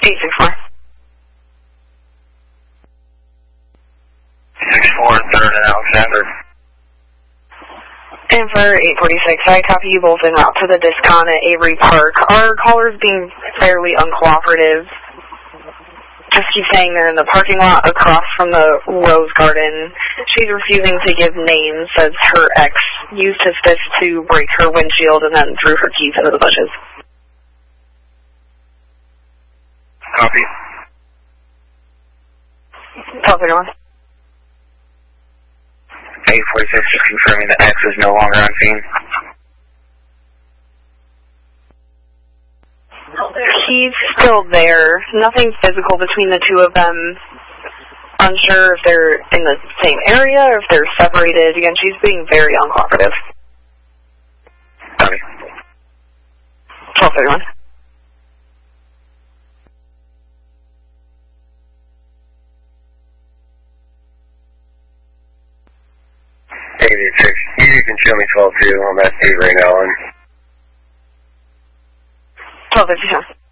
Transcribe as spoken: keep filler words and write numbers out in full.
eight six four. six four, third and Alexander. And for eight forty-six, I copy you both en route to the discon at Avery Park. Our caller's being fairly uncooperative. Just keep saying they're in the parking lot across from the Rose Garden. She's refusing to give names, says her ex used his fist to break her windshield and then threw her keys into the bushes. Copy. Copy, everyone. eight forty-six, just confirming the X is no longer on scene. He's still there. Nothing physical between the two of them. Unsure if they're in the same area or if they're separated. Again, she's being very uncooperative. Copy. twelve thirty-one. eight eighty-six, you can show me twelve two on that eight right now. twelve fifty-seven.